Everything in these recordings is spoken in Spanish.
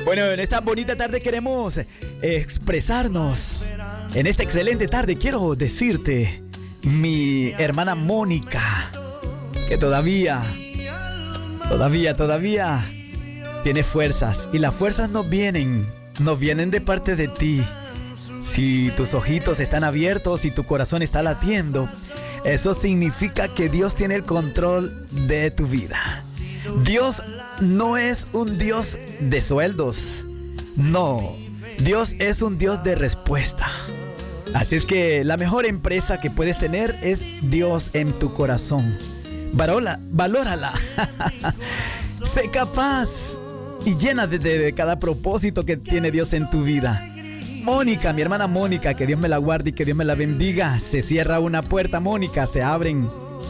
Bueno, en esta bonita tarde queremos expresarnos. En esta excelente tarde quiero decirte, mi hermana Mónica, que todavía tiene fuerzas. Y las fuerzas no vienen de parte de ti. Si tus ojitos están abiertos y tu corazón está latiendo, eso significa que Dios tiene el control de tu vida. Dios no es un Dios de sueldos. No, Dios es un Dios de respuesta. Así es que la mejor empresa que puedes tener es Dios en tu corazón. Valórala. Sé capaz y llénate de cada propósito que tiene Dios en tu vida. Mónica, mi hermana Mónica, que Dios me la guarde y que Dios me la bendiga. Se cierra una puerta, Mónica, se abren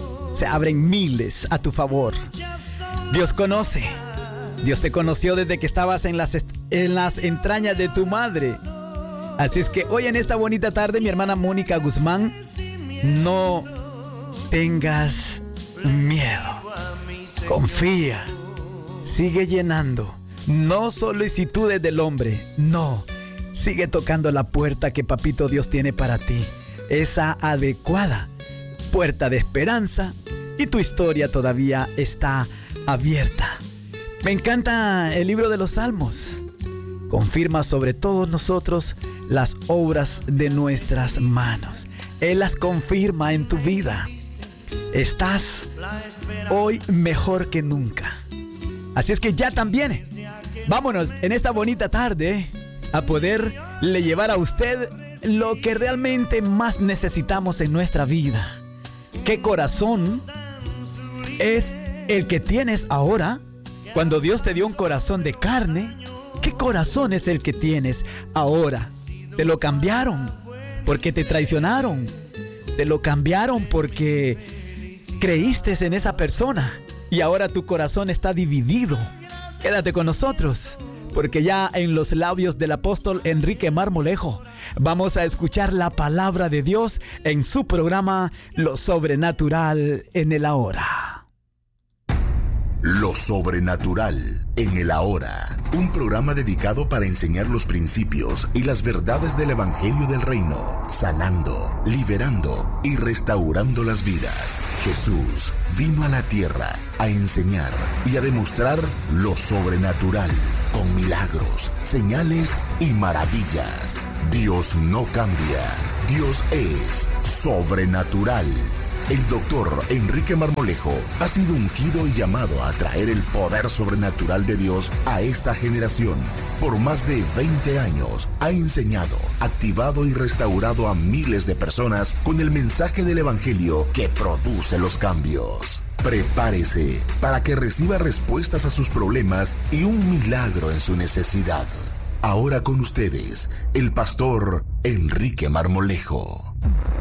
miles a tu favor. Dios conoce. Dios te conoció desde que estabas en las entrañas de tu madre. Así es que hoy en esta bonita tarde, mi hermana Mónica Guzmán, no tengas miedo. Confía. Sigue llenando. No solicitudes del hombre. No. Sigue tocando la puerta que Papito Dios tiene para ti. Esa adecuada puerta de esperanza. Y tu historia todavía está abierta. Me encanta el libro de los Salmos. Confirma sobre todos nosotros las obras de nuestras manos. Él las confirma en tu vida. Estás hoy mejor que nunca. Así es que ya también vámonos en esta bonita tarde a poderle llevar a usted lo que realmente más necesitamos en nuestra vida. ¿Qué corazón es el que tienes ahora? Cuando Dios te dio un corazón de carne, ¿qué corazón es el que tienes ahora? Te lo cambiaron porque te traicionaron. Te lo cambiaron porque creíste en esa persona y ahora tu corazón está dividido. Quédate con nosotros, porque ya en los labios del apóstol Enrique Marmolejo vamos a escuchar la palabra de Dios en su programa Lo Sobrenatural en el Ahora. Lo Sobrenatural en el Ahora, un programa dedicado para enseñar los principios y las verdades del Evangelio del Reino, sanando, liberando y restaurando las vidas. Jesús vino a la tierra a enseñar y a demostrar lo sobrenatural, con milagros, señales y maravillas. Dios no cambia, Dios es sobrenatural. El doctor Enrique Marmolejo ha sido ungido y llamado a traer el poder sobrenatural de Dios a esta generación. Por más de 20 años ha enseñado, activado y restaurado a miles de personas con el mensaje del Evangelio que produce los cambios. Prepárese para que reciba respuestas a sus problemas y un milagro en su necesidad. Ahora con ustedes, el pastor Enrique Marmolejo.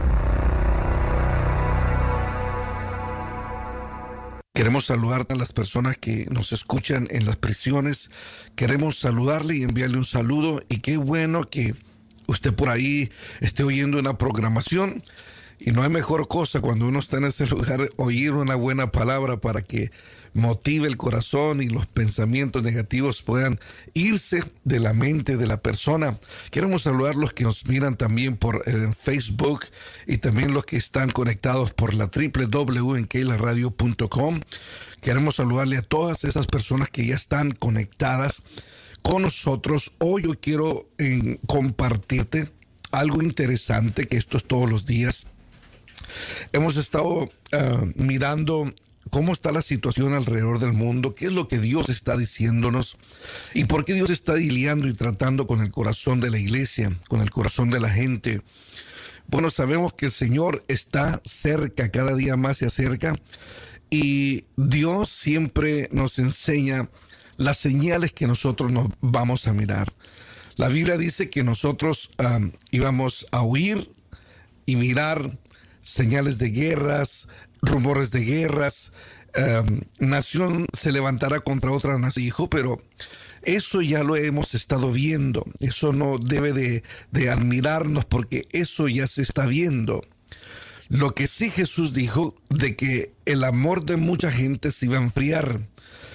Queremos saludar a las personas que nos escuchan en las prisiones. Queremos saludarle y enviarle un saludo. Y qué bueno que usted por ahí esté oyendo una programación. Y no hay mejor cosa cuando uno está en ese lugar, oír una buena palabra para que motive el corazón y los pensamientos negativos puedan irse de la mente de la persona. Queremos saludar a los que nos miran también por Facebook y también los que están conectados por la www.enkeilaradio.com. Queremos saludarle a todas esas personas que ya están conectadas con nosotros. Hoy yo quiero compartirte algo interesante, que esto es todos los días. Hemos estado mirando cómo está la situación alrededor del mundo, qué es lo que Dios está diciéndonos y por qué Dios está lidiando y tratando con el corazón de la iglesia, con el corazón de la gente. Bueno, sabemos que el Señor está cerca, cada día más se acerca, y Dios siempre nos enseña las señales que nosotros nos vamos a mirar. La Biblia dice que nosotros íbamos a oír y mirar señales de guerras, rumores de guerras, nación se levantará contra otra nación, hijo, pero eso ya lo hemos estado viendo. Eso no debe de admirarnos, porque eso ya se está viendo. Lo que sí Jesús dijo de que el amor de mucha gente se iba a enfriar.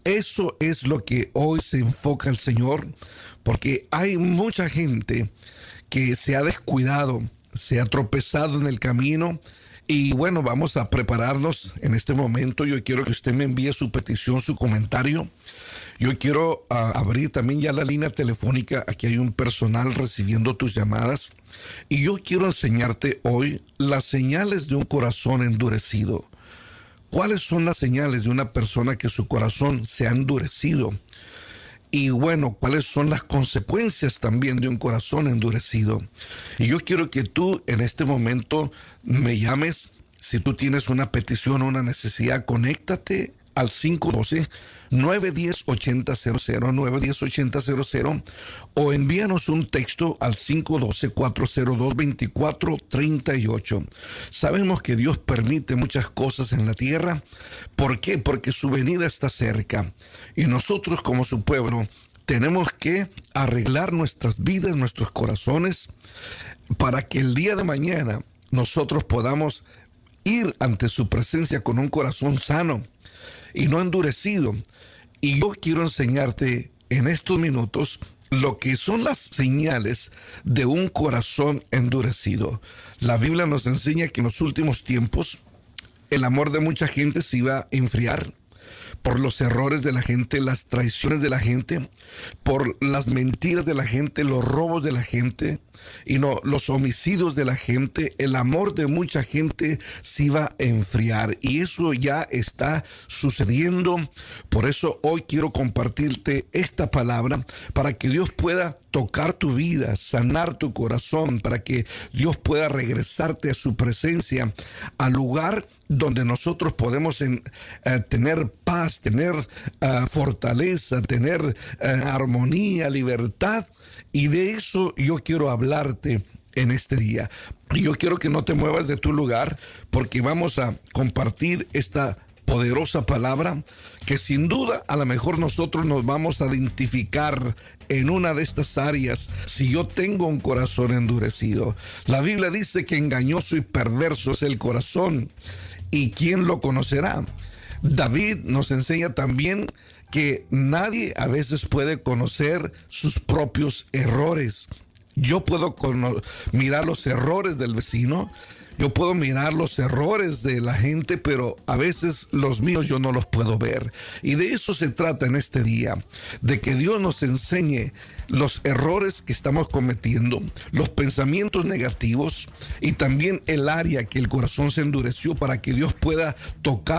Eso es lo que hoy se enfoca el Señor, porque hay mucha gente que se ha descuidado, se ha tropezado en el camino. Y bueno, vamos a prepararnos en este momento. Yo quiero que usted me envíe su petición, su comentario. Yo quiero abrir también ya la línea telefónica. Aquí hay un personal recibiendo tus llamadas. Y yo quiero enseñarte hoy las señales de un corazón endurecido. ¿Cuáles son las señales de una persona que su corazón se ha endurecido? Y bueno, ¿cuáles son las consecuencias también de un corazón endurecido? Y yo quiero que tú en este momento me llames. Si tú tienes una petición o una necesidad, conéctate al 512-910-8000, 910-8000, o envíanos un texto al 512-402-2438. Sabemos que Dios permite muchas cosas en la tierra. ¿Por qué? Porque su venida está cerca. Y nosotros como su pueblo tenemos que arreglar nuestras vidas, nuestros corazones, para que el día de mañana nosotros podamos ir ante su presencia con un corazón sano y no endurecido. Y yo quiero enseñarte en estos minutos lo que son las señales de un corazón endurecido. La Biblia nos enseña que en los últimos tiempos el amor de mucha gente se iba a enfriar por los errores de la gente, las traiciones de la gente, por las mentiras de la gente, los robos de la gente, y no, los homicidios de la gente. El amor de mucha gente se iba a enfriar, y eso ya está sucediendo. Por eso hoy quiero compartirte esta palabra para que Dios pueda tocar tu vida, sanar tu corazón, para que Dios pueda regresarte a su presencia, al lugar donde nosotros podemos tener paz, tener fortaleza, tener armonía, libertad. Y de eso yo quiero hablarte en este día. Y yo quiero que no te muevas de tu lugar, porque vamos a compartir esta poderosa palabra que sin duda a lo mejor nosotros nos vamos a identificar en una de estas áreas. Si yo tengo un corazón endurecido, la Biblia dice que engañoso y perverso es el corazón, ¿y quién lo conocerá? David nos enseña también que nadie a veces puede conocer sus propios errores. Yo puedo mirar los errores del vecino, yo puedo mirar los errores de la gente, pero a veces los míos yo no los puedo ver. Y de eso se trata en este día, de que Dios nos enseñe los errores que estamos cometiendo, los pensamientos negativos y también el área que el corazón se endureció, para que Dios pueda tocar